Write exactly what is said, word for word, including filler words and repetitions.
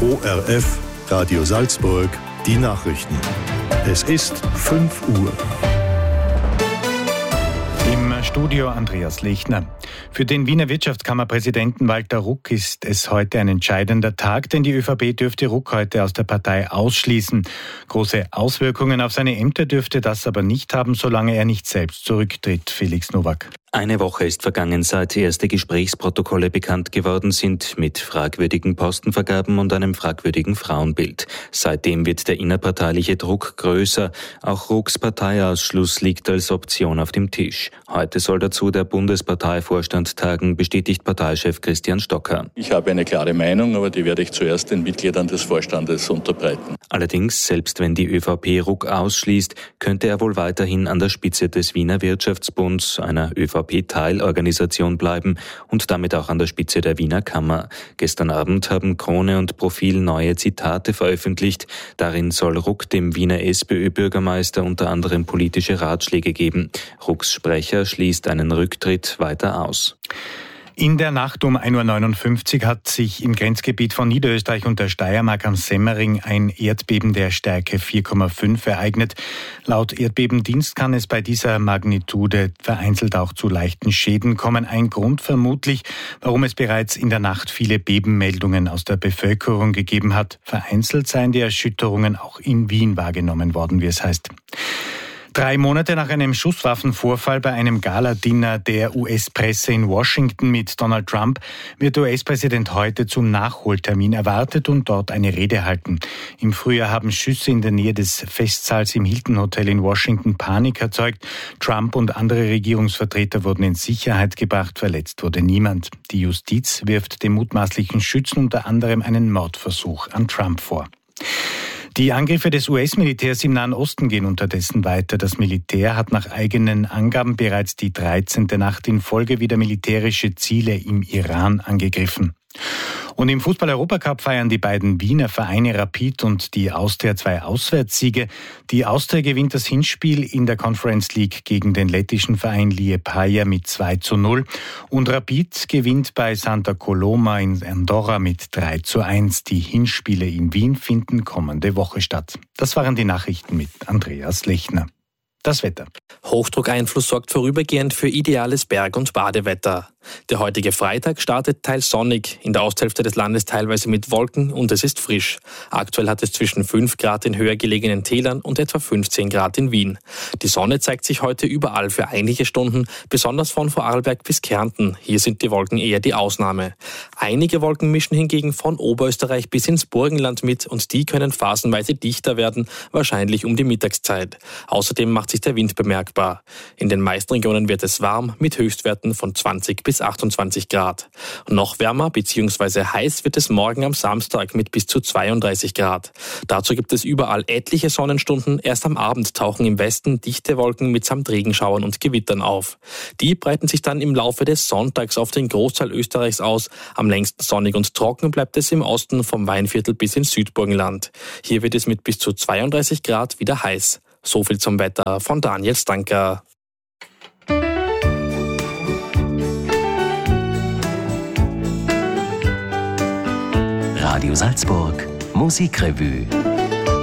O R F, Radio Salzburg, die Nachrichten. Es ist fünf Uhr. Im Studio Andreas Lechner. Für den Wiener Wirtschaftskammerpräsidenten Walter Ruck ist es heute ein entscheidender Tag, denn die ÖVP dürfte Ruck heute aus der Partei ausschließen. Große Auswirkungen auf seine Ämter dürfte das aber nicht haben, solange er nicht selbst zurücktritt. Felix Nowak. Eine Woche ist vergangen, seit erste Gesprächsprotokolle bekannt geworden sind mit fragwürdigen Postenvergaben und einem fragwürdigen Frauenbild. Seitdem wird der innerparteiliche Druck größer. Auch Rucks Parteiausschluss liegt als Option auf dem Tisch. Heute soll dazu der Bundesparteivorstand tagen, bestätigt Parteichef Christian Stocker. Ich habe eine klare Meinung, aber die werde ich zuerst den Mitgliedern des Vorstandes unterbreiten. Allerdings, selbst wenn die ÖVP Ruck ausschließt, könnte er wohl weiterhin an der Spitze des Wiener Wirtschaftsbunds, einer ÖVP-Teilorganisation, bleiben und damit auch an der Spitze der Wiener Kammer. Gestern Abend haben Krone und Profil neue Zitate veröffentlicht. Darin soll Ruck dem Wiener SPÖ-Bürgermeister unter anderem politische Ratschläge geben. Rucks Sprecher schließt einen Rücktritt weiter aus. In der Nacht um ein Uhr neunundfünfzig hat sich im Grenzgebiet von Niederösterreich und der Steiermark am Semmering ein Erdbeben der Stärke vier Komma fünf ereignet. Laut Erdbebendienst kann es bei dieser Magnitude vereinzelt auch zu leichten Schäden kommen. Ein Grund vermutlich, warum es bereits in der Nacht viele Bebenmeldungen aus der Bevölkerung gegeben hat. Vereinzelt seien die Erschütterungen auch in Wien wahrgenommen worden, wie es heißt. Drei Monate nach einem Schusswaffenvorfall bei einem Gala-Dinner der U S-Presse in Washington mit Donald Trump wird U S-Präsident heute zum Nachholtermin erwartet und dort eine Rede halten. Im Frühjahr haben Schüsse in der Nähe des Festsaals im Hilton Hotel in Washington Panik erzeugt. Trump und andere Regierungsvertreter wurden in Sicherheit gebracht, verletzt wurde niemand. Die Justiz wirft dem mutmaßlichen Schützen unter anderem einen Mordversuch an Trump vor. Die Angriffe des U S-Militärs im Nahen Osten gehen unterdessen weiter. Das Militär hat nach eigenen Angaben bereits die dreizehnte Nacht in Folge wieder militärische Ziele im Iran angegriffen. Und im Fußball-Europacup feiern die beiden Wiener Vereine Rapid und die Austria zwei Auswärtssiege. Die Austria gewinnt das Hinspiel in der Conference League gegen den lettischen Verein Liepaja mit zwei zu null. Und Rapid gewinnt bei Santa Coloma in Andorra mit drei zu eins. Die Hinspiele in Wien finden kommende Woche statt. Das waren die Nachrichten mit Andreas Lechner. Das Wetter. Hochdruckeinfluss sorgt vorübergehend für ideales Berg- und Badewetter. Der heutige Freitag startet teils sonnig, in der Osthälfte des Landes teilweise mit Wolken und es ist frisch. Aktuell hat es zwischen fünf Grad in höher gelegenen Tälern und etwa fünfzehn Grad in Wien. Die Sonne zeigt sich heute überall für einige Stunden, besonders von Vorarlberg bis Kärnten. Hier sind die Wolken eher die Ausnahme. Einige Wolken mischen hingegen von Oberösterreich bis ins Burgenland mit und die können phasenweise dichter werden, wahrscheinlich um die Mittagszeit. Außerdem macht sich der Wind bemerkbar. In den meisten Regionen wird es warm mit Höchstwerten von zwanzig bis achtundzwanzig Grad. Noch wärmer bzw. heiß wird es morgen am Samstag mit bis zu zweiunddreißig Grad. Dazu gibt es überall etliche Sonnenstunden. Erst am Abend tauchen im Westen dichte Wolken mitsamt Regenschauern und Gewittern auf. Die breiten sich dann im Laufe des Sonntags auf den Großteil Österreichs aus. Am längsten sonnig und trocken bleibt es im Osten vom Weinviertel bis ins Südburgenland. Hier wird es mit bis zu zweiunddreißig Grad wieder heiß. So viel zum Wetter von Daniel Stanker. Radio Salzburg Musikrevue.